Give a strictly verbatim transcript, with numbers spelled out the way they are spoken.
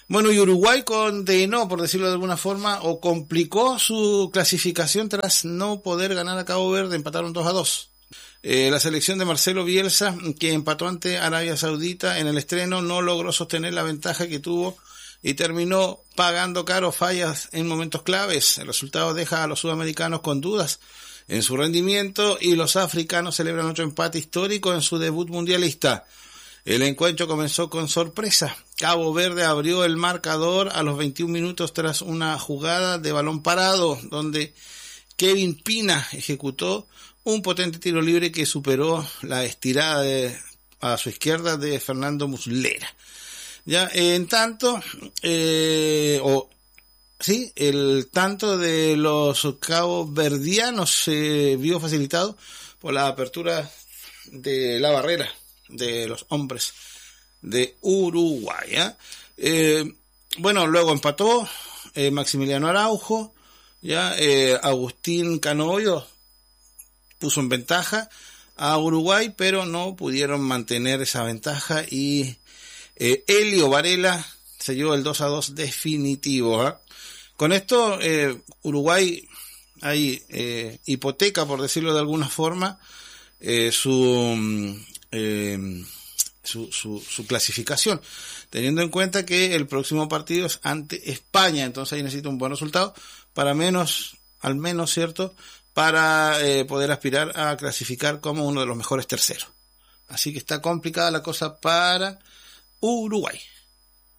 Bueno, y Uruguay condenó, por decirlo de alguna forma, o complicó su clasificación tras no poder ganar a Cabo Verde, empataron dos a dos. Eh, la selección de Marcelo Bielsa, que empató ante Arabia Saudita en el estreno, no logró sostener la ventaja que tuvo y terminó pagando caro fallas en momentos claves. El resultado deja a los sudamericanos con dudas en su rendimiento y los africanos celebran otro empate histórico en su debut mundialista. El encuentro comenzó con sorpresa. Cabo Verde abrió el marcador a los veintiún minutos tras una jugada de balón parado, donde Kevin Pina ejecutó un potente tiro libre que superó la estirada de, a su izquierda de Fernando Muslera. Ya, en tanto, eh, o sí, el tanto de los caboverdianos se vio facilitado por la apertura de la barrera de los hombres de Uruguay. ¿eh? Eh, bueno, luego empató eh, Maximiliano Araujo, ya eh, Agustín Canoyo puso en ventaja a Uruguay, pero no pudieron mantener esa ventaja y eh, Elio Varela selló el dos a dos definitivo. ¿eh? Con esto eh, Uruguay hay eh, hipoteca, por decirlo de alguna forma, eh, su Eh, su, su, su clasificación, teniendo en cuenta que el próximo partido es ante España, entonces ahí necesita un buen resultado para menos, al menos, ¿cierto?, para eh, poder aspirar a clasificar como uno de los mejores terceros. Así que está complicada la cosa para Uruguay.